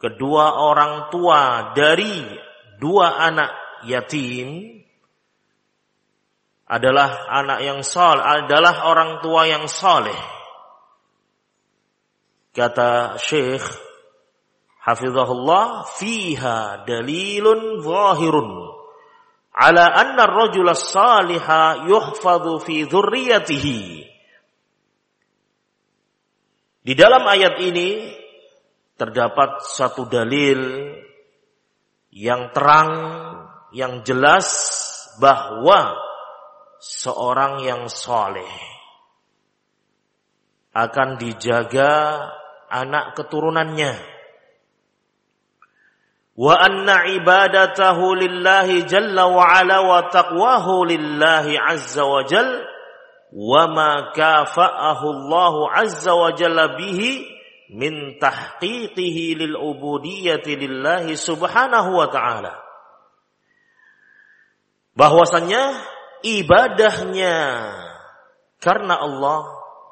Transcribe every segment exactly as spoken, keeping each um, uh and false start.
kedua orang tua dari dua anak yatim adalah anak yang saleh, adalah orang tua yang saleh. Kata Syekh hafizahullah, fiha dalilun zahirun ala anna ar-rajula as-saliha yuhfadhu fi dzurriyyatihi. Di dalam ayat ini terdapat satu dalil yang terang, yang jelas bahwa seorang yang saleh akan dijaga anak keturunannya. Wa anna ibadatahu lillahi jalla wa ala wa taqwahu lillahi azza wa jalla wa ma kafa'ahu Allah azza wa jalla bihi min tahqiqihi lil ubudiyyati lillahi subhanahu wa ta'ala. Bahwasannya ibadahnya karena Allah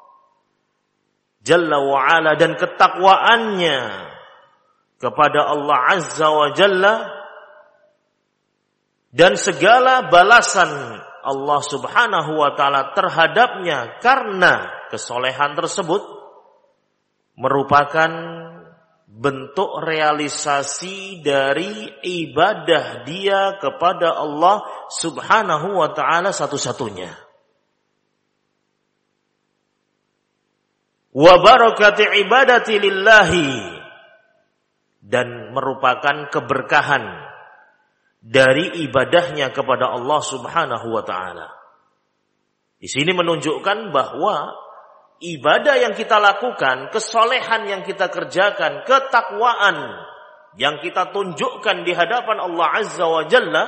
Jalla wa'ala dan ketakwaannya kepada Allah Azza wa Jalla dan segala balasan Allah Subhanahu wa ta'ala terhadapnya karena kesolehan tersebut merupakan bentuk realisasi dari ibadah dia kepada Allah Subhanahu wa ta'ala satu-satunya. Wa barakati ibadati lillahi, dan merupakan keberkahan dari ibadahnya kepada Allah Subhanahu wa ta'ala. Di sini menunjukkan bahwa ibadah yang kita lakukan, kesolehan yang kita kerjakan, ketakwaan yang kita tunjukkan di hadapan Allah Azza wa Jalla,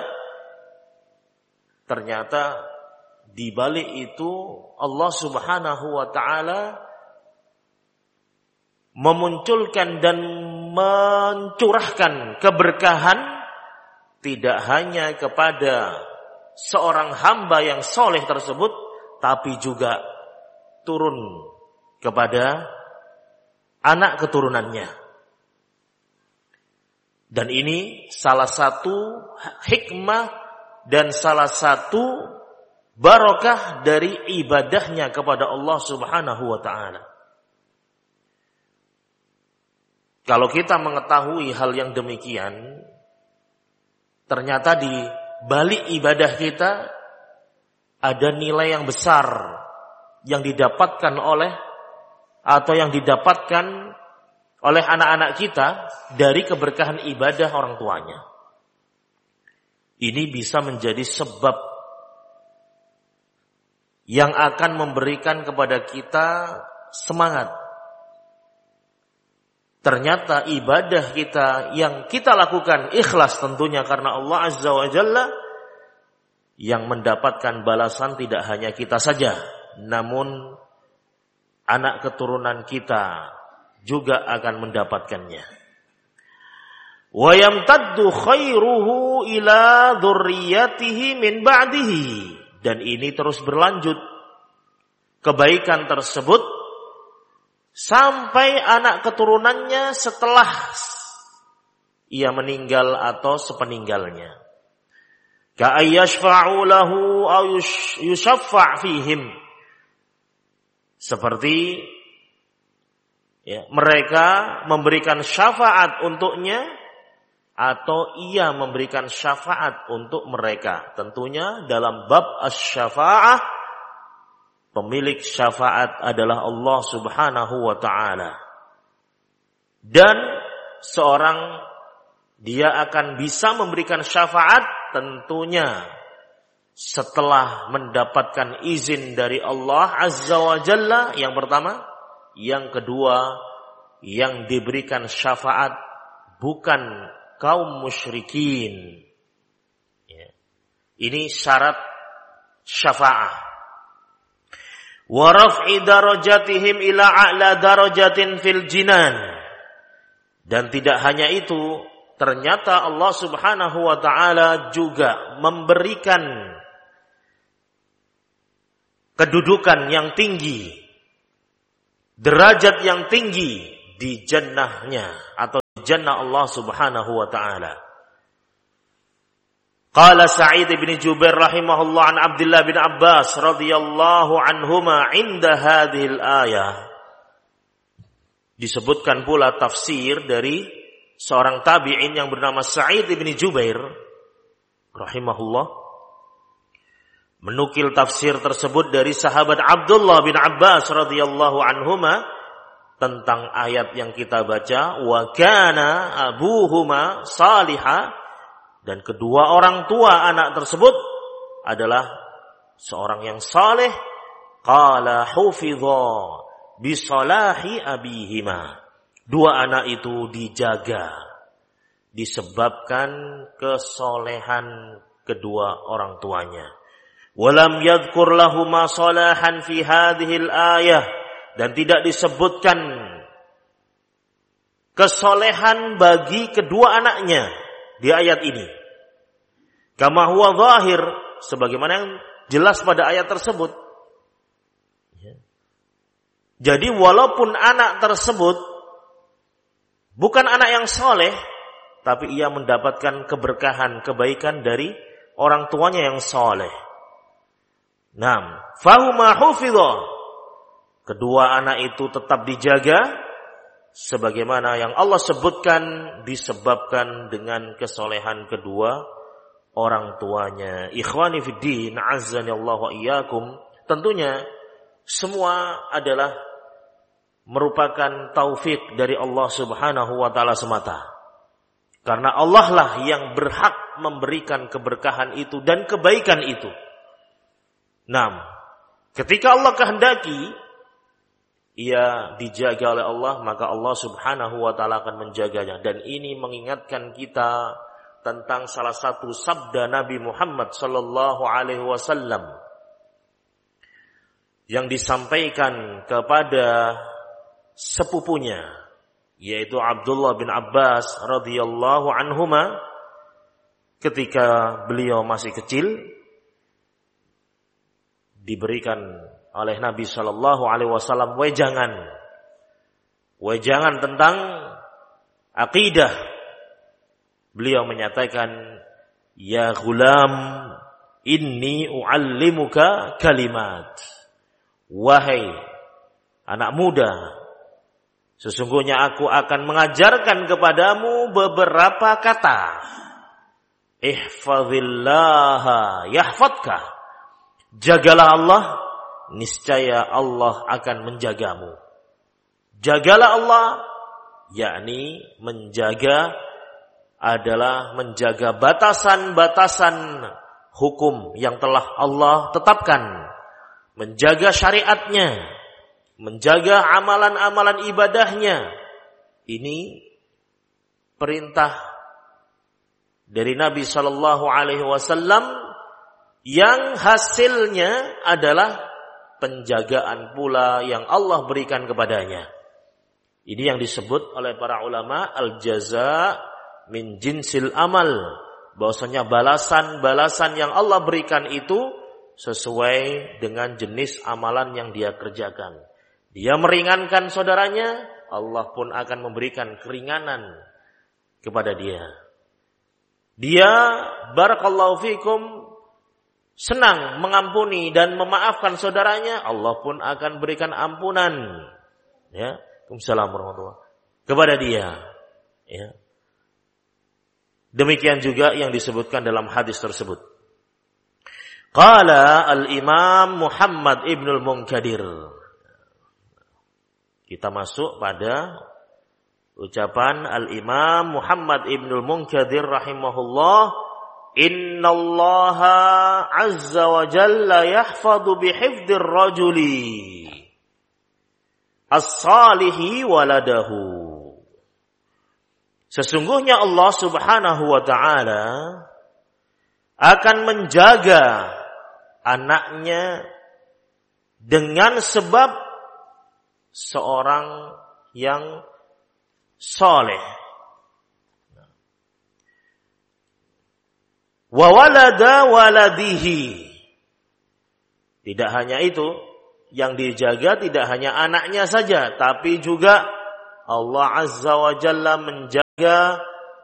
ternyata di balik itu Allah Subhanahu wa ta'ala memunculkan dan mencurahkan keberkahan tidak hanya kepada seorang hamba yang soleh tersebut, tapi juga turun kepada anak keturunannya. Dan ini salah satu hikmah dan salah satu barakah dari ibadahnya kepada Allah Subhanahu wa ta'ala. Kalau kita mengetahui hal yang demikian, ternyata di balik ibadah kita ada nilai yang besar yang didapatkan oleh atau yang didapatkan oleh anak-anak kita dari keberkahan ibadah orang tuanya. Ini bisa menjadi sebab yang akan memberikan kepada kita semangat. Ternyata ibadah kita yang kita lakukan ikhlas tentunya karena Allah Azza wa Jalla, yang mendapatkan balasan tidak hanya kita saja, namun anak keturunan kita juga akan mendapatkannya. Wa yamtaddu khairuhu ila dzurriyyatihi min ba'dihi, dan ini terus berlanjut kebaikan tersebut sampai anak keturunannya setelah ia meninggal atau sepeninggalnya. Ka'ayyashfa'u lahu aw yushaffa' fihim, seperti ya, mereka memberikan syafaat untuknya atau ia memberikan syafaat untuk mereka. Tentunya dalam bab asy-syafa'ah, pemilik syafaat adalah Allah Subhanahu wa ta'ala. Dan seorang dia akan bisa memberikan syafaat tentunya setelah mendapatkan izin dari Allah Azza wa Jalla, yang pertama. Yang kedua, yang diberikan syafaat bukan kaum musyrikin. Ini syarat syafaat. Wa raf'i darajatihim ila a'la darajatin fil jinan. Dan tidak hanya itu, ternyata Allah Subhanahu wa ta'ala juga memberikan kedudukan yang tinggi, derajat yang tinggi di jannahnya atau jannah Allah Subhanahu wa taala. Qala Sa'id bin Jubair rahimahullah an Abdullah bin Abbas radhiyallahu anhuma 'inda hadhil ayah. Disebutkan pula tafsir dari seorang tabi'in yang bernama Sa'id bin Jubair rahimahullah, menukil tafsir tersebut dari sahabat Abdullah bin Abbas radhiyallahu anhuma tentang ayat yang kita baca, wa kana abuhuma salihah, dan kedua orang tua anak tersebut adalah seorang yang saleh. Qala hufidha bi salahi abihima, dua anak itu dijaga disebabkan kesolehan kedua orang tuanya. Walam yadhkur lahuma salahan fi hadhil ayah, dan tidak disebutkan kesolehan bagi kedua anaknya di ayat ini. Kama huwa zahir, sebagaimana yang jelas pada ayat tersebut. Jadi walaupun anak tersebut bukan anak yang soleh, tapi ia mendapatkan keberkahan, kebaikan dari orang tuanya yang soleh. Naam, fahuma hufidha, kedua anak itu tetap dijaga sebagaimana yang Allah sebutkan disebabkan dengan kesolehan kedua orang tuanya. Ikhwani fiddin, azzani Allah wa iyyakum. Tentunya semua adalah merupakan taufik dari Allah Subhanahu wa taala semata. Karena Allah lah yang berhak memberikan keberkahan itu dan kebaikan itu. Nah, ketika Allah kehendaki ia dijaga oleh Allah, maka Allah Subhanahu wa taala akan menjaganya. Dan ini mengingatkan kita tentang salah satu sabda Nabi Muhammad sallallahu alaihi wasallam yang disampaikan kepada sepupunya, yaitu Abdullah bin Abbas radhiyallahu anhuma ketika beliau masih kecil, diberikan oleh Nabi sallallahu alaihi wasallam wejangan wejangan tentang akidah. Beliau menyatakan, ya ghulam, inni u'allimuka kalimat. Wahai anak muda, sesungguhnya aku akan mengajarkan kepadamu beberapa kata. Ihfazillaha yahfadka, jagalah Allah, niscaya Allah akan menjagamu. Jagalah Allah, yakni menjaga adalah menjaga batasan-batasan hukum yang telah Allah tetapkan, menjaga syariatnya, menjaga amalan-amalan ibadahnya. Ini perintah dari Nabi sallallahu alaihi wasallam yang hasilnya adalah penjagaan pula yang Allah berikan kepadanya. Ini yang disebut oleh para ulama al-jaza min jinsil amal, bahwasanya balasan-balasan yang Allah berikan itu sesuai dengan jenis amalan yang dia kerjakan. Dia meringankan saudaranya, Allah pun akan memberikan keringanan kepada dia. Dia barakallahu fikum senang mengampuni dan memaafkan saudaranya, Allah pun akan berikan ampunan, ya, Waalaikumsalam warahmatullahi wabarakatuh, kepada dia, ya. Demikian juga yang disebutkan dalam hadis tersebut. Qala al-Imam Muhammad ibnul Munkadir. Kita masuk pada ucapan al-Imam Muhammad ibnul Munkadir rahimahullah. Innallaha azza wa jalla yahfadhu bihifdzir rajuli as-salihi waladahu. Sesungguhnya Allah Subhanahu wa ta'ala akan menjaga anaknya dengan sebab seorang yang saleh. Wa walada waladihi. Tidak hanya itu, yang dijaga tidak hanya anaknya saja, tapi juga Allah Azza wa Jalla menjaga menjaga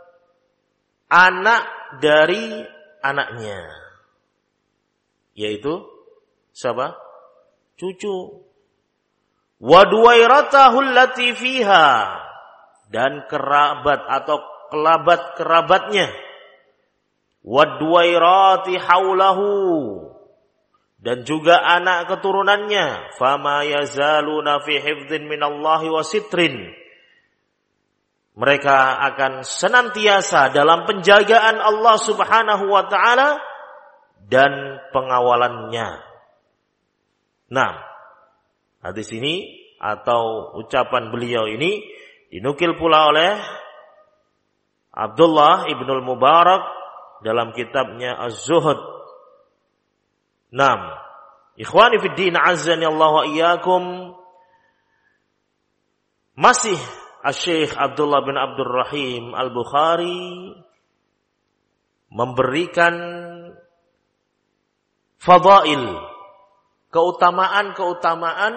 anak dari anaknya, yaitu siapa? Cucu. Wa duwairatahu allati fiha, dan kerabat atau kerabat-kerabatnya. Wa duwairati haulahu, dan juga anak keturunannya. Fama yazaluna fi hifdzin minallahi wa sitrin, mereka akan senantiasa dalam penjagaan Allah Subhanahu wa taala dan pengawalannya. Nah, hadis ini atau ucapan beliau ini dinukil pula oleh Abdullah Ibnul Mubarak dalam kitabnya Az-Zuhd. Naam, ikhwani fid din azzani Allah wa iyyakum, masih Asy-Syaikh Abdullah bin Abdul Rahim Al-Bukhari memberikan fadail, keutamaan-keutamaan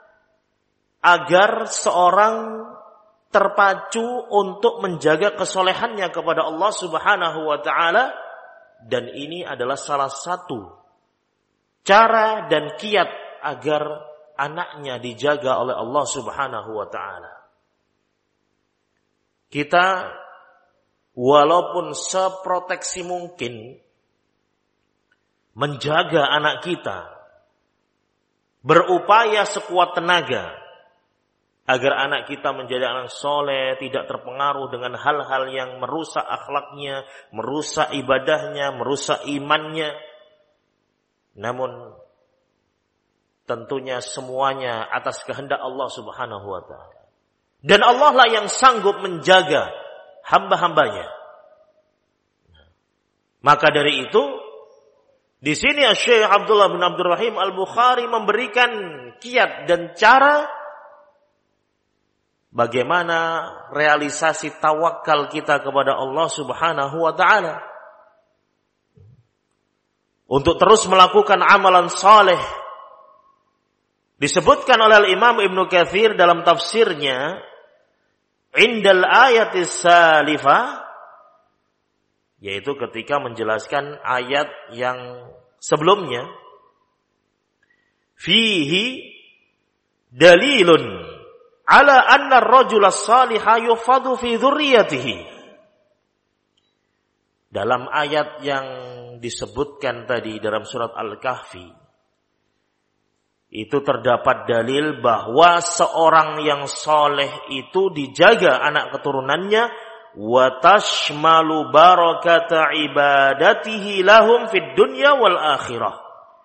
agar seorang terpacu untuk menjaga kesolehannya kepada Allah Subhanahu wa taala, dan ini adalah salah satu cara dan kiat agar anaknya dijaga oleh Allah Subhanahu wa taala. Kita walaupun seproteksi mungkin menjaga anak kita, berupaya sekuat tenaga agar anak kita menjadi anak soleh, tidak terpengaruh dengan hal-hal yang merusak akhlaknya, merusak ibadahnya, merusak imannya. Namun tentunya semuanya atas kehendak Allah Subhanahu wa taala. Dan Allah lah yang sanggup menjaga hamba-hambanya. Maka dari itu, di sini Syekh Abdullah bin Abdul Rahim Al-Bukhari memberikan kiat dan cara bagaimana realisasi tawakal kita kepada Allah Subhanahu wa taala. Untuk terus melakukan amalan saleh. Disebutkan oleh Imam Ibnu Katsir dalam tafsirnya, indal ayatis salifah, yaitu ketika menjelaskan ayat yang sebelumnya, fihi dalilun ala anna ar-rajula as-saliha yufadu fi dzurriyyatihi. Dalam ayat yang disebutkan tadi dalam surat Al-Kahfi, itu terdapat dalil bahwa seorang yang soleh itu dijaga anak keturunannya, wa tashmalu barakata ibadatihi lahum fid dunya wal akhirah,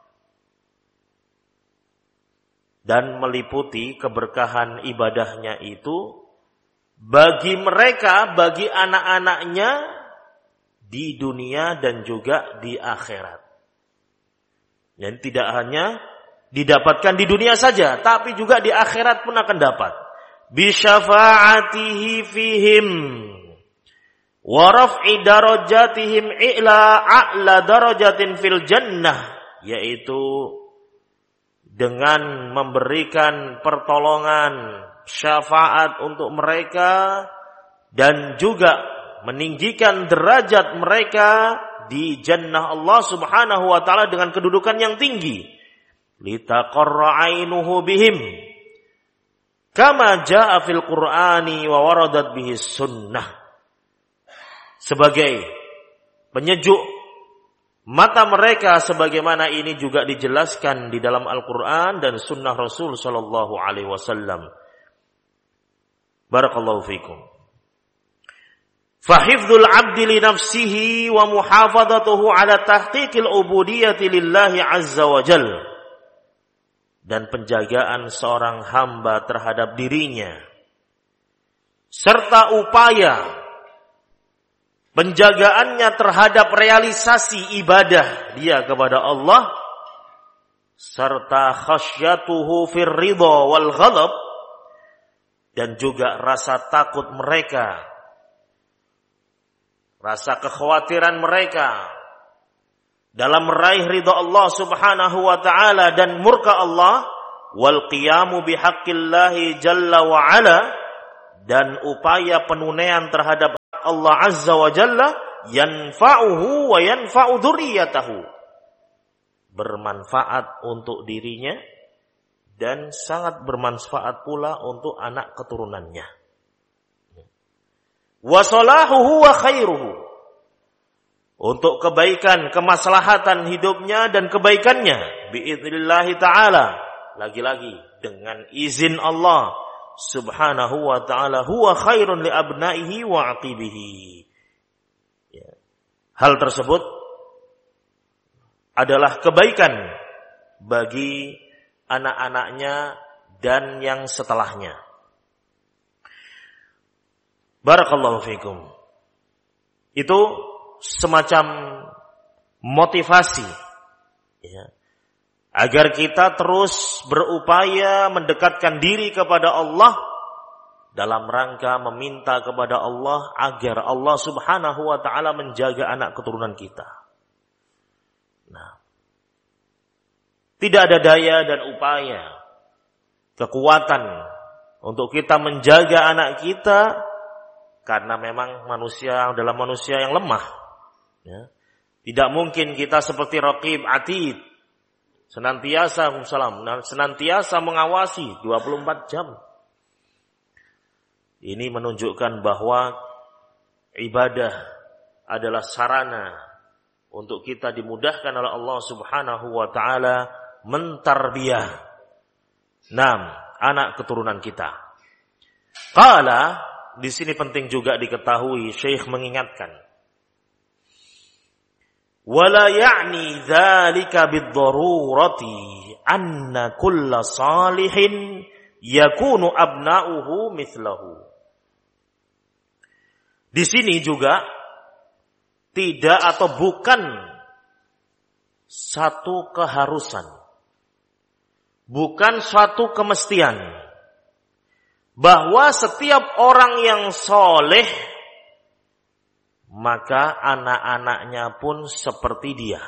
dan meliputi keberkahan ibadahnya itu bagi mereka, bagi anak-anaknya di dunia dan juga di akhirat. Dan tidak hanya didapatkan di dunia saja, tapi juga di akhirat pun akan dapat. Bi syafaatihi fihim wa raf'i darajatihim ila a'la darajatin fil jannah, yaitu dengan memberikan pertolongan syafaat untuk mereka dan juga meninggikan derajat mereka di jannah Allah Subhanahu wa taala dengan kedudukan yang tinggi. Litaqarra 'ainuhu bihim kama jaa fil Qur'ani wa waradat bihi sunnah, sebagai penyejuk mata mereka sebagaimana ini juga dijelaskan di dalam Al-Qur'an dan sunnah Rasul sallallahu alaihi wasallam. Barakallahu fikum. Fahifdzul 'abdi li nafsihi wa muhafadzatuhu 'ala tahqiqil ubudiyyati lillahi 'azza wa jalla, dan penjagaan seorang hamba terhadap dirinya, serta upaya penjagaannya terhadap realisasi ibadah dia kepada Allah, serta khasyatuhu fir ridha wal ghadab, dan juga rasa takut mereka, rasa kekhawatiran mereka dalam meraih ridha Allah Subhanahu wa taala dan murka Allah, wal qiyamu bihaqqillahi jalla wa ala, dan upaya penunaian terhadap Allah Azza wa Jalla yanfa'uhu wa yanfa'u dzurriyyatahu. Bermanfaat untuk dirinya dan sangat bermanfaat pula untuk anak keturunannya. Wa salahuhu wa khairuhu. Untuk kebaikan, kemaslahatan hidupnya dan kebaikannya biidznillah taala. Lagi-lagi dengan izin Allah Subhanahu wa ta'ala, huwa khairun li abnaihi wa aqibihi. Ya. Hal tersebut adalah kebaikan bagi anak-anaknya dan yang setelahnya. Barakallahu fikum. Itu semacam motivasi, ya, agar kita terus berupaya mendekatkan diri kepada Allah dalam rangka meminta kepada Allah agar Allah Subhanahu wa ta'ala menjaga anak keturunan kita. Nah, tidak ada daya dan upaya, kekuatan untuk kita menjaga anak kita karena memang manusia adalah manusia yang lemah. Ya. Tidak mungkin kita seperti Raqib Atid, senantiasa salam, senantiasa mengawasi dua puluh empat jam. Ini menunjukkan bahwa ibadah adalah sarana untuk kita dimudahkan oleh Allah Subhanahu wa ta'ala mentarbiyah enam anak keturunan kita. Qala, di sini penting juga diketahui, Syekh mengingatkan, wala ya'ni dzalika bid-darurati anna kulla salihin yakunu abna'uhu mithlahu. Di sini juga tidak atau bukan satu keharusan, bukan suatu kemestian bahwa setiap orang yang soleh maka anak-anaknya pun seperti dia.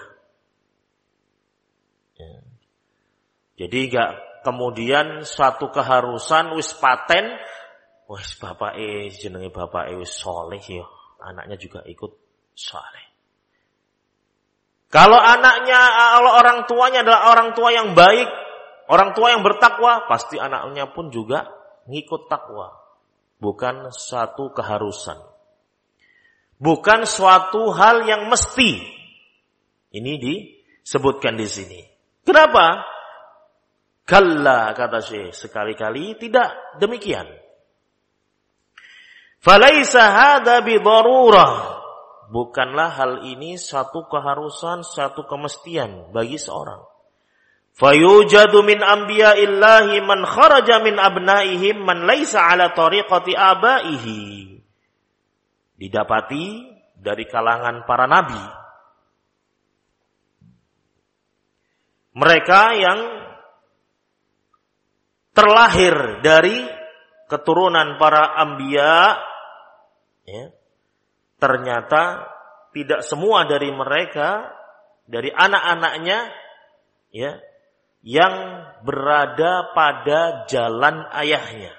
Ya. Jadi enggak kemudian suatu keharusan wis paten, wis bapake jenenge bapake wis saleh ya, anaknya juga ikut saleh. Kalau anaknya, kalau orang tuanya adalah orang tua yang baik, orang tua yang bertakwa, pasti anaknya pun juga ngikut takwa. Bukan satu keharusan. Bukan suatu hal yang mesti. Ini disebutkan di sini. Kenapa? Kalla, kata Syekh, sekali-kali tidak demikian. Falaisa hadza bidarurah. Bukanlah hal ini satu keharusan, satu kemestian bagi seorang. Fayujadu min anbiya'illahi man kharaja min abnaihim man laisa ala tariqati abaihi. Didapati dari kalangan para nabi, mereka yang terlahir dari keturunan para anbiya, ya, ternyata tidak semua dari mereka, dari anak-anaknya, ya, yang berada pada jalan ayahnya.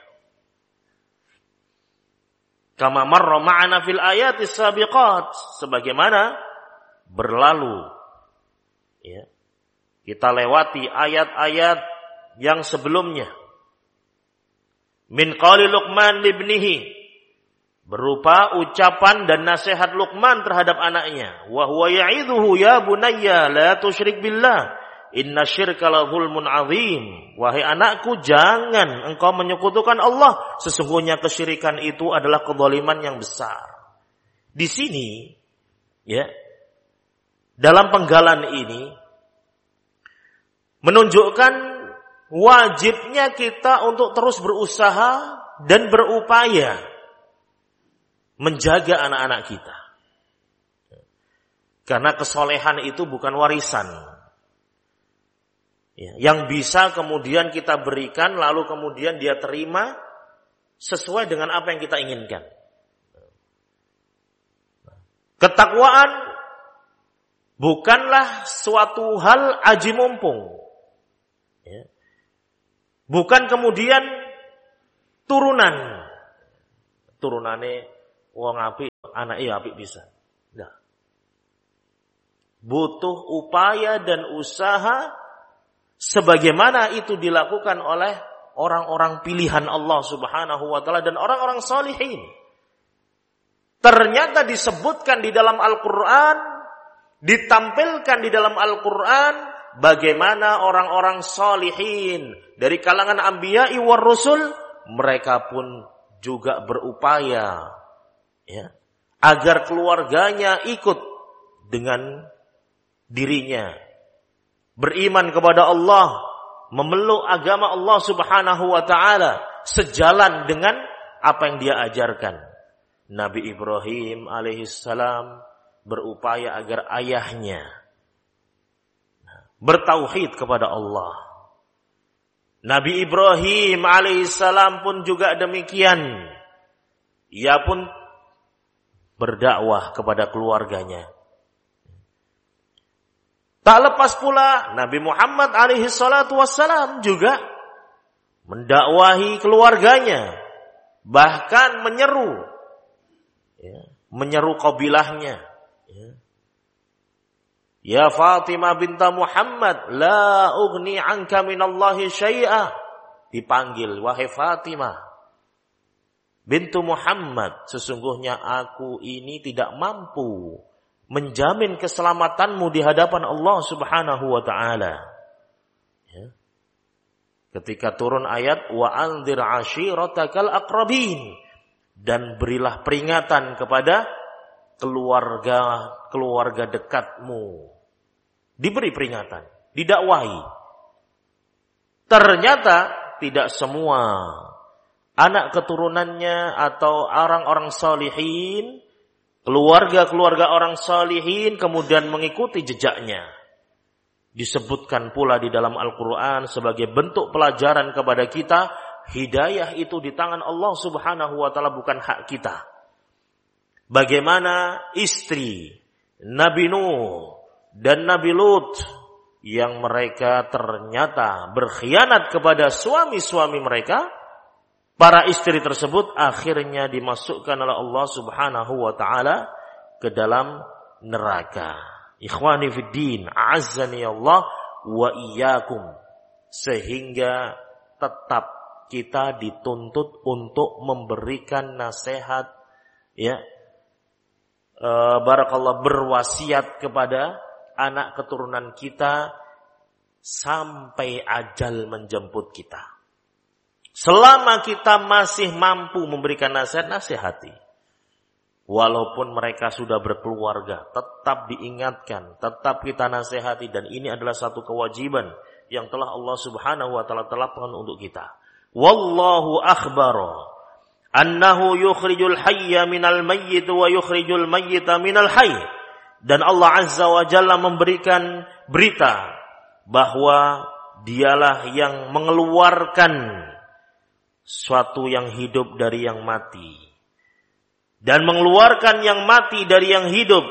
Kama marra ma'ana fil ayatis sabiqat, sebagaimana berlalu, ya, kita lewati ayat-ayat yang sebelumnya. Min qali Luqman libnihi, berupa ucapan dan nasihat Luqman terhadap anaknya. Wa huwa ya'idhuhu ya bunayya la tusyrik billah inna syirka la zulmun azim. Wahai anakku, jangan engkau menyekutukan Allah, sesungguhnya kesyirikan itu adalah kezaliman yang besar. Di sini, ya, dalam penggalan ini menunjukkan wajibnya kita untuk terus berusaha dan berupaya menjaga anak-anak kita. Karena kesolehan itu bukan warisan, ya, yang bisa kemudian kita berikan lalu kemudian dia terima sesuai dengan apa yang kita inginkan. Ketakwaan bukanlah suatu hal aji mumpung, ya. Bukan kemudian turunan turunane wong apik anak iya apik bisa. Nah. Butuh upaya dan usaha sebagaimana itu dilakukan oleh orang-orang pilihan Allah Subhanahu wa taala dan orang-orang salihin. Ternyata disebutkan di dalam Al-Qur'an, ditampilkan di dalam Al-Qur'an bagaimana orang-orang salihin dari kalangan anbiya'i war rusul, mereka pun juga berupaya ya, agar keluarganya ikut dengan dirinya beriman kepada Allah, memeluk agama Allah Subhanahu wa taala sejalan dengan apa yang dia ajarkan. Nabi Ibrahim alaihissalam berupaya agar ayahnya bertauhid kepada Allah. Nabi Ibrahim alaihissalam pun juga demikian. Ia pun berdakwah kepada keluarganya. Tak lepas pula Nabi Muhammad alaihi salatu wassalam juga mendakwahi keluarganya, bahkan menyeru ya, menyeru kabilahnya ya. Ya Fatimah binta Muhammad, la ughni anka minallahi syai'a. Dipanggil, wahai Fatimah bintu Muhammad, sesungguhnya aku ini tidak mampu menjamin keselamatanmu di hadapan Allah Subhanahu wa taala. Ya. Ketika turun ayat wa anzir ashiratakal aqrabin, dan berilah peringatan kepada keluarga keluarga dekatmu. Diberi peringatan, didakwahi. Ternyata tidak semua anak keturunannya atau orang-orang salihin, keluarga-keluarga orang salihin kemudian mengikuti jejaknya. Disebutkan pula di dalam Al-Quran sebagai bentuk pelajaran kepada kita, hidayah itu di tangan Allah Subhanahu wa taala, bukan hak kita. Bagaimana istri Nabi Nuh dan Nabi Lut yang mereka ternyata berkhianat kepada suami-suami mereka, para istri tersebut akhirnya dimasukkan oleh Allah Subhanahu wa taala ke dalam neraka. Ikhwani fid din, a'azzani Allah wa iyyakum. Sehingga tetap kita dituntut untuk memberikan nasihat ya, e, barakallah, berwasiat kepada anak keturunan kita sampai ajal menjemput kita. Selama kita masih mampu memberikan nasihat, nasihati. Walaupun mereka sudah berkeluarga, tetap diingatkan, tetap kita nasihati, dan ini adalah satu kewajiban yang telah Allah Subhanahu wa taala tetapkan untuk kita. Wallahu akhbara annahu yukhrijul hayya minal mayyit wa yukhrijul mayyita minal hayy. Dan Allah Azza wa Jalla memberikan berita bahwa dialah yang mengeluarkan suatu yang hidup dari yang mati, dan mengeluarkan yang mati dari yang hidup.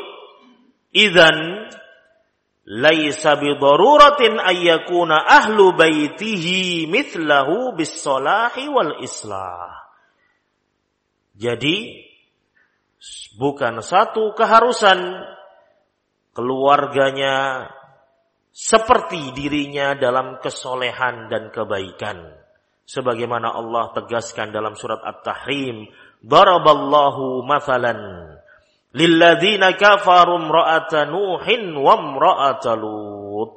Idzan laisa bidaruratin ayyakuna ahlu baitihi mithlahu bis-salahi wal islah. Jadi bukan satu keharusan keluarganya seperti dirinya dalam kesolehan dan kebaikan. Sebagaimana Allah tegaskan dalam surat At-Tahrim, daraballahu mathalan lilladzina kafaru imra'ata Nuhin wa imra'ata Lut.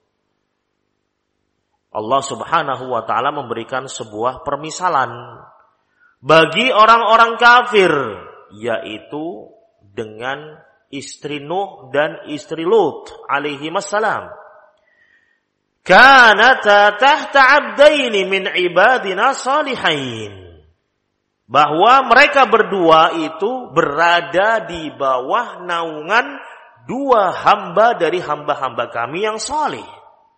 Allah Subhanahu wa taala memberikan sebuah permisalan bagi orang-orang kafir, yaitu dengan istri Nuh dan istri Lut alaihi wassalam. Kanata tahta abdaini min ibadina salihain. Bahwa mereka berdua itu berada di bawah naungan dua hamba dari hamba-hamba kami yang saleh.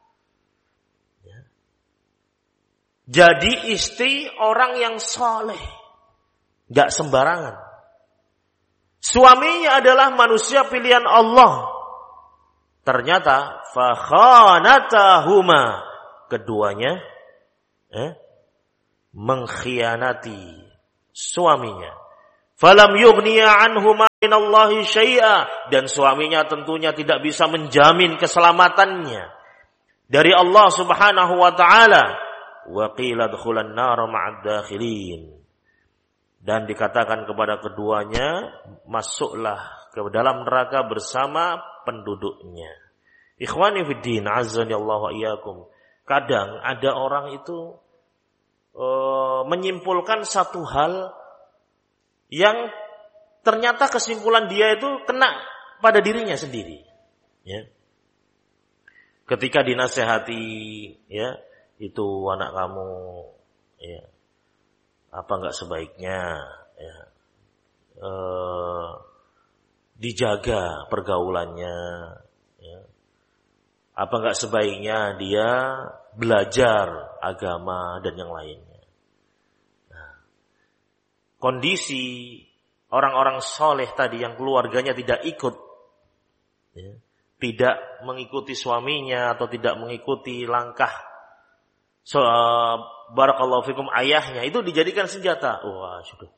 Jadi istri orang yang saleh, gak sembarangan. Suaminya adalah manusia pilihan Allah. Ternyata fakhanatahuma, keduanya eh, mengkhianati suaminya. Falam yughniya anhuma minallahi syai'a, dan suaminya tentunya tidak bisa menjamin keselamatannya dari Allah Subhanahu wa taala. Wa qila dkhulan nar ma'ad dakhilin, dan dikatakan kepada keduanya, masuklah ke dalam neraka bersama penduduknya. Ikhwani fiddin, azani Allah wa iyyakum. Kadang ada orang itu uh, menyimpulkan satu hal yang ternyata kesimpulan dia itu kena pada dirinya sendiri. Ya. Ketika dinasehati, ya, itu anak kamu, ya, apa enggak sebaiknya, ya, e, dijaga pergaulannya, ya. Apa enggak sebaiknya dia belajar agama dan yang lainnya. Nah, kondisi orang-orang soleh tadi yang keluarganya tidak ikut, ya, tidak mengikuti suaminya atau tidak mengikuti langkah so, uh, barakallahu fikum ayahnya, itu dijadikan senjata. Wah, sudah.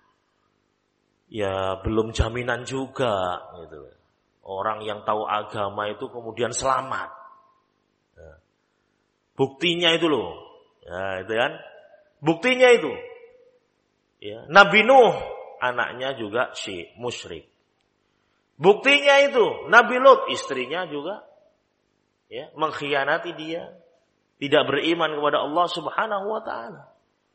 Ya belum jaminan juga gitu. Orang yang tahu agama itu kemudian selamat. Nah, buktinya itu loh. Ya, itu kan? Buktinya itu. Ya, Nabi Nuh anaknya juga si musyrik. Buktinya itu Nabi Lut istrinya juga, ya, mengkhianati dia, tidak beriman kepada Allah Subhanahu wa taala.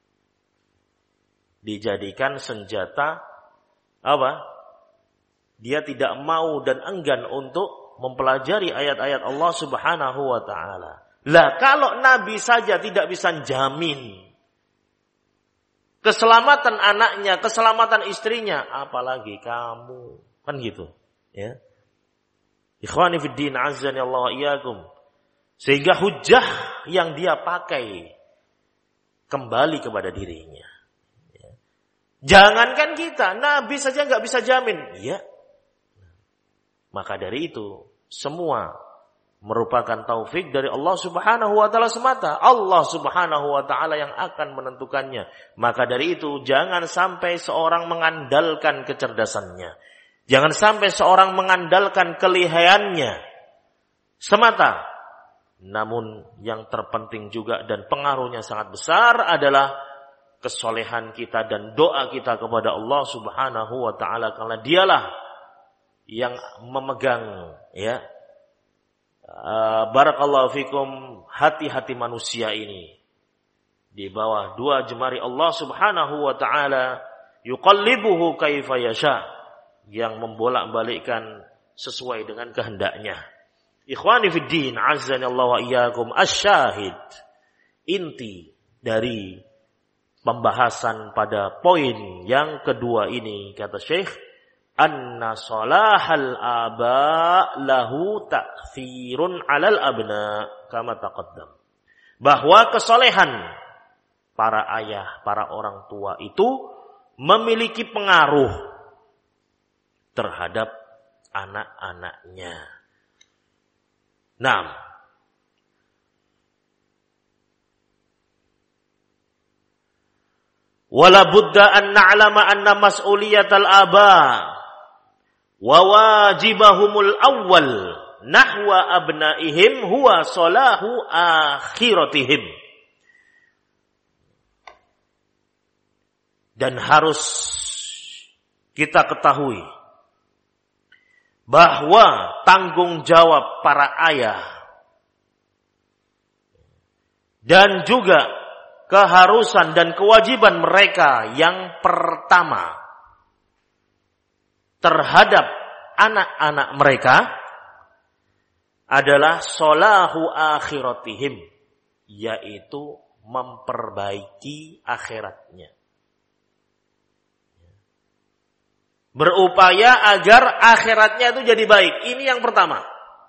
Dijadikan senjata apa? Dia tidak mau dan enggan untuk mempelajari ayat-ayat Allah Subhanahu wa taala. Lah kalau Nabi saja tidak bisa jamin keselamatan anaknya, keselamatan istrinya, apalagi kamu. Kan gitu, ya. Ikhwani fid din, azani Allah wa iyyakum. Sehingga hujjah yang dia pakai kembali kepada dirinya. Ya. Jangankan kita, Nabi saja enggak bisa jamin, ya. Maka dari itu, semua merupakan taufik dari Allah Subhanahu wa taala semata. Allah Subhanahu wa taala yang akan menentukannya. Maka dari itu jangan sampai seorang mengandalkan kecerdasannya. Jangan sampai seorang mengandalkan kelihayannya semata. Namun yang terpenting juga dan pengaruhnya sangat besar adalah kesolehan kita dan doa kita kepada Allah Subhanahu wa taala, karena dialah yang memegang, ya, Uh, barakallahu fikum, hati-hati manusia ini di bawah dua jemari Allah Subhanahu wa taala, yuqallibuhu kaifa yasha, yang membolak-balikkan sesuai dengan kehendaknya. Ikhwani fid din, azza Allah wa iyyakum, asyahid, inti dari pembahasan pada poin yang kedua ini, kata Syekh, anna salahal aba lahu ta'thirun 'alal abna kama taqaddam. Bahwa kesolehan para ayah, para orang tua itu memiliki pengaruh terhadap anak-anaknya. Naam. Wala budda an na'lama anna mas'uliyatal aba wa wajibahumul awwal nahwa abnaihim huwa salahu akhiratihim. Dan harus kita ketahui bahwa tanggung jawab para ayah dan juga keharusan dan kewajiban mereka yang pertama terhadap anak-anak mereka adalah solahu akhiratihim, yaitu memperbaiki akhiratnya. Berupaya agar akhiratnya itu jadi baik. Ini yang pertama.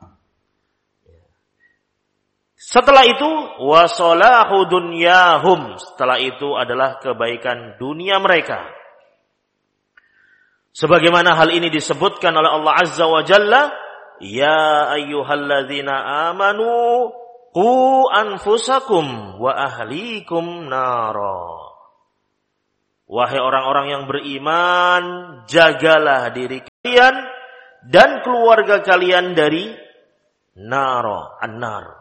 Setelah itu wasolahu dunyahum, setelah itu adalah kebaikan dunia mereka. Sebagaimana hal ini disebutkan oleh Allah Azza wa Jalla, ya ayyuhalladzina amanu qu anfusakum wa ahlikum nara. Wahai orang-orang yang beriman, jagalah diri kalian dan keluarga kalian dari naro, an-nar.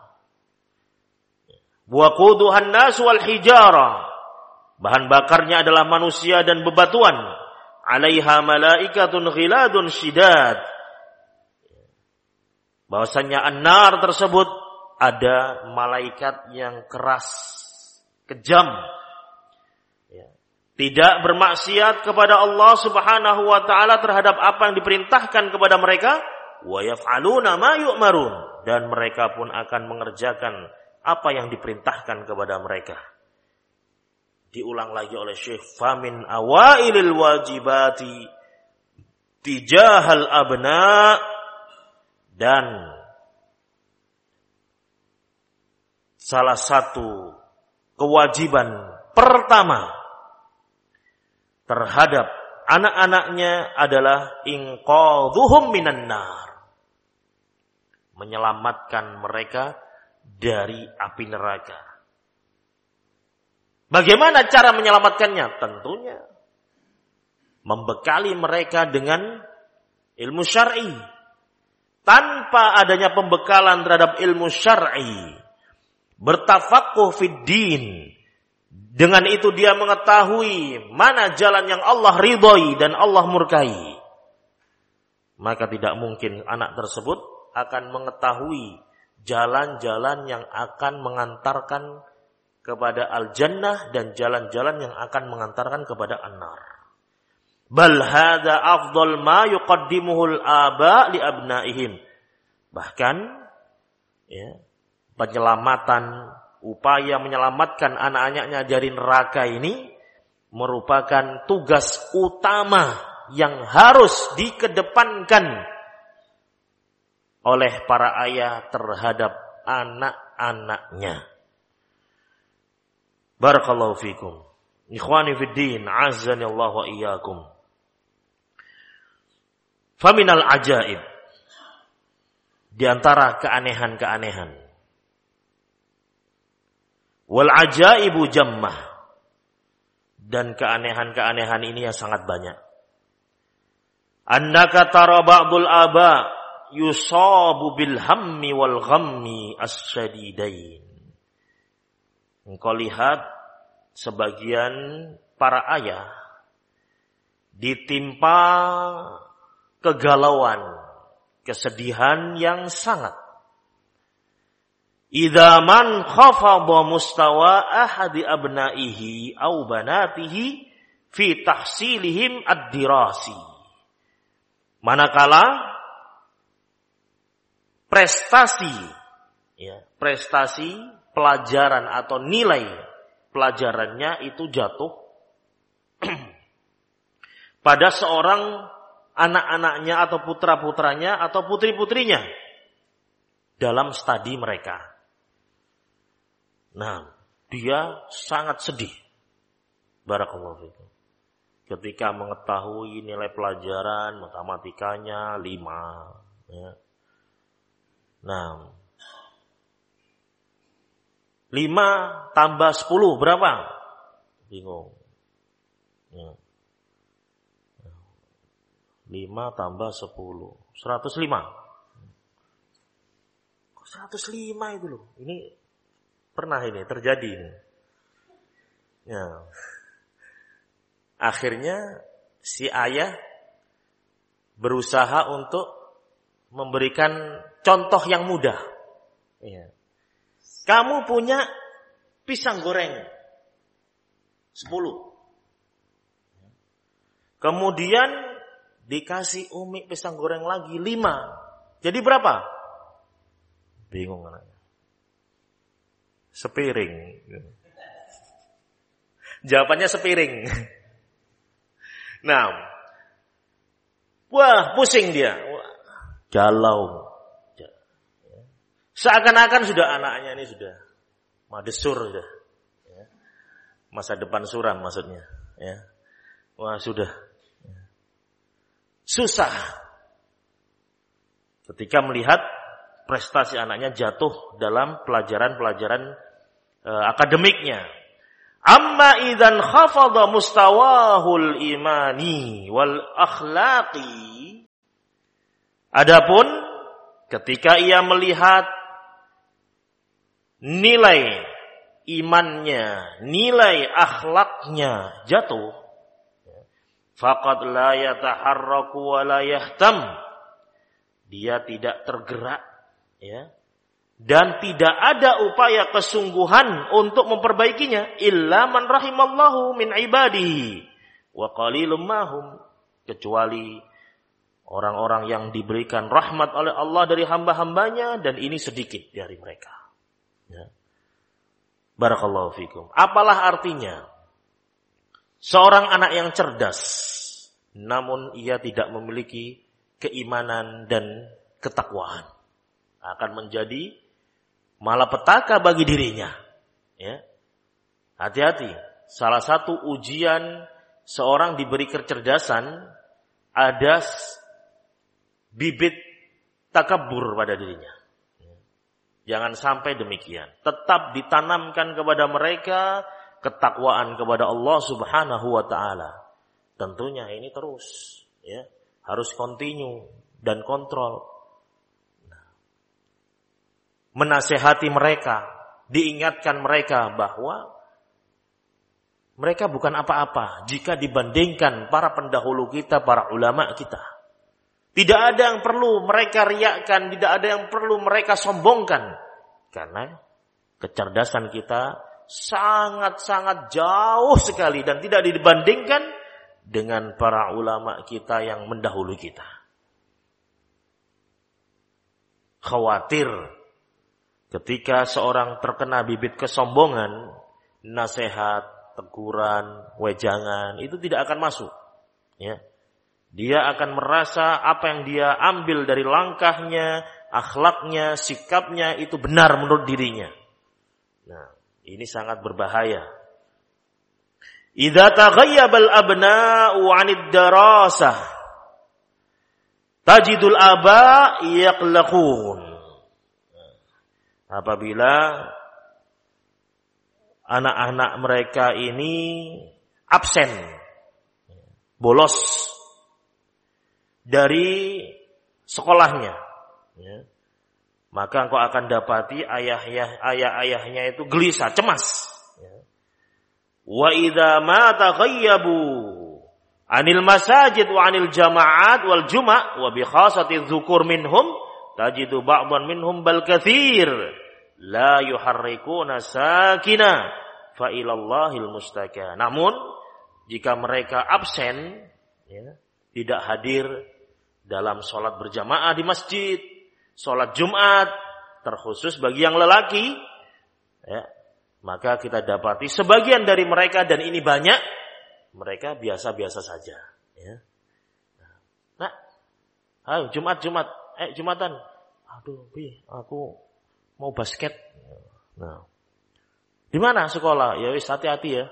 Waquduhan nas wal hijara. Bahan bakarnya adalah manusia dan bebatuan. Alaiha malaikatun ghiladun syidad. Bahwasanya an-nar tersebut ada malaikat yang keras, kejam. Tidak bermaksiat kepada Allah Subhanahu wa taala terhadap apa yang diperintahkan kepada mereka, wa yaf'aluna ma yu'marun, dan mereka pun akan mengerjakan apa yang diperintahkan kepada mereka. Diulang lagi oleh Syekh, famin awailil wajibati tijahal abna, dan salah satu kewajiban pertama terhadap anak-anaknya adalah inqadhuhum minan nar, menyelamatkan mereka dari api neraka. Bagaimana cara menyelamatkannya? Tentunya membekali mereka dengan ilmu syar'i. Tanpa adanya pembekalan terhadap ilmu syar'i, bertafaqquh fid din, dengan itu dia mengetahui mana jalan yang Allah ridhoi dan Allah murkai, maka tidak mungkin anak tersebut akan mengetahui jalan-jalan yang akan mengantarkan kepada al-jannah dan jalan-jalan yang akan mengantarkan kepada an-nar. Bal hadza afdal ma yuqaddimuhu al-aba li abnaihim. Bahkan ya, penyelamatan, upaya menyelamatkan anak-anaknya dari neraka ini merupakan tugas utama yang harus dikedepankan oleh para ayah terhadap anak-anaknya. Barakallahu fikum. Ikhwani fid din, azani Allah wa iyyakum. Faminal ajaib, di antara keanehan-keanehan, wal ajaibu jammah, dan keanehan-keanehan ini yang sangat banyak. Annaka tara ba'dul aba yusabu bil hammi wal ghammi as-shadidain. Engkau lihat sebagian para ayah ditimpa kegalauan, kesedihan yang sangat. Idza man khafadha mustawa ahadi abnaihi au banatihi fi tahsilihim ad-dirasi. Manakala prestasi ya, prestasi pelajaran atau nilai pelajarannya itu jatuh pada seorang anak-anaknya atau putra-putranya atau putri-putrinya dalam studi mereka. Nah, dia sangat sedih. Barakallahu fikum. Ketika mengetahui nilai pelajaran matematikanya lima. Ya. Nah, lima tambah sepuluh berapa? Bingung. Ya. lima tambah sepuluh. seratus lima. Kok seratus lima itu loh? Ini pernah ini terjadi ini. Ya. Akhirnya si ayah berusaha untuk memberikan contoh yang mudah. Ya. Kamu punya pisang goreng sepuluh. Kemudian dikasih Umi pisang goreng lagi lima. Jadi berapa? Bingung anaknya. Sepiring. Jawabannya sepiring. Nah, wah pusing dia. Wah, galau. Seakan-akan sudah anaknya ini sudah madesur sudah. Masa depan suram maksudnya. Ya. Wah sudah. Susah. Ketika melihat prestasi anaknya jatuh dalam pelajaran-pelajaran e, akademiknya. Amma idzan khafadha mustawahul imani wal akhlaqi Adapun ketika ia melihat nilai imannya, nilai akhlaknya jatuh, faqad la yataharraku wa la yahtam. Dia tidak tergerak, ya. Dan tidak ada upaya kesungguhan untuk memperbaikinya illa man rahimallahu min ibadihi wa qalilum mahum, kecuali orang-orang yang diberikan rahmat oleh Allah dari hamba-hambanya, dan ini sedikit dari mereka. Ya. Barakallahu fikum. Apalah artinya seorang anak yang cerdas namun ia tidak memiliki keimanan dan ketakwaan, akan menjadi malapetaka bagi dirinya. Ya. Hati-hati. Salah satu ujian seorang diberi kecerdasan, ada bibit takabur pada dirinya. Jangan sampai demikian. Tetap ditanamkan kepada mereka ketakwaan kepada Allah Subhanahu wa taala. Tentunya ini terus, ya, harus continue dan kontrol. Menasehati mereka, diingatkan mereka bahwa mereka bukan apa-apa jika dibandingkan para pendahulu kita, para ulama kita. Tidak ada yang perlu mereka riakkan, tidak ada yang perlu mereka sombongkan. Karena kecerdasan kita sangat-sangat jauh sekali dan tidak dibandingkan dengan para ulama kita yang mendahului kita. Khawatir ketika seorang terkena bibit kesombongan, nasihat, teguran, wejangan, itu tidak akan masuk. Ya. Dia akan merasa apa yang dia ambil dari langkahnya, akhlaknya, sikapnya itu benar menurut dirinya. Nah, ini sangat berbahaya. Idza taghayyabal abna'u 'anid darasah tajidul aba yaqlaqun. Apabila anak-anak mereka ini absen, bolos dari sekolahnya, ya, maka engkau akan dapati ayah-ayah, ayah-ayahnya itu gelisah, cemas. Ya. Wa idza ma taghayyabu anil masajid wa anil jama'at wal juma' wa bi khasati dzukur minhum tajidu ba'dhan minhum bal katsir la yuharrikuna sakina fa ilallahil mustaka. Namun jika mereka absen, ya, tidak hadir dalam sholat berjamaah di masjid, sholat Jumat, terkhusus bagi yang lelaki, ya, maka kita dapati sebagian dari mereka, dan ini banyak, mereka biasa-biasa saja. Ya. Nah, ayo Jumat, Jumat, eh Jumatan, aduh, bi, aku mau basket. Nah, di mana sekolah? Ya wis, hati-hati ya.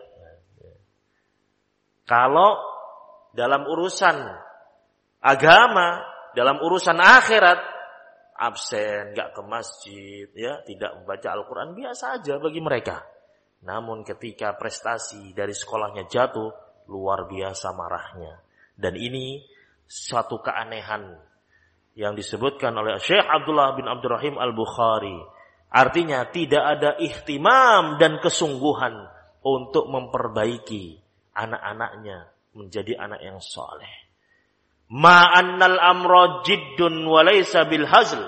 Kalau dalam urusan agama, dalam urusan akhirat, absen, gak ke masjid, ya, tidak membaca Al-Quran, biasa aja bagi mereka. Namun ketika prestasi dari sekolahnya jatuh, luar biasa marahnya. Dan ini suatu keanehan yang disebutkan oleh Syekh Abdullah bin Abdurrahim Al-Bukhari. Artinya tidak ada ihtimam dan kesungguhan untuk memperbaiki anak-anaknya menjadi anak yang soleh. Ma'annal amra jiddun wa laysa bil hazl.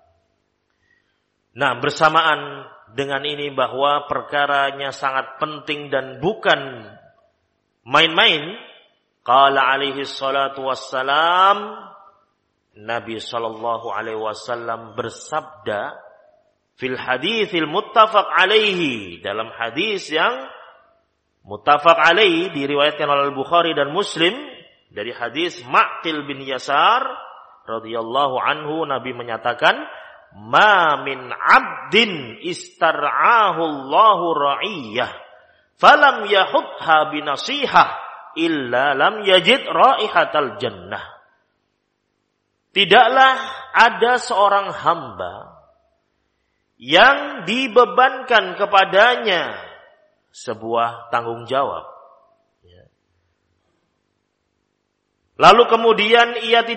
Nah, bersamaan dengan ini bahwa perkaranya sangat penting dan bukan main-main, qala alaihi salatu wassalam, Nabi sallallahu alaihi wasallam bersabda fil haditsil muttafaq alaihi, dalam hadis yang muttafaq alaihi diriwayatkan oleh Bukhari dan Muslim, dari hadis Ma'qil bin Yasar radhiyallahu anhu, Nabi menyatakan, "Ma min 'abdin istar'ahu Allahu ra'iyah, falam yahutha binasihah illa lam yajid raihatal jannah." Tidaklah ada seorang hamba yang dibebankan kepadanya sebuah tanggung jawab, lalu kemudian ia tidak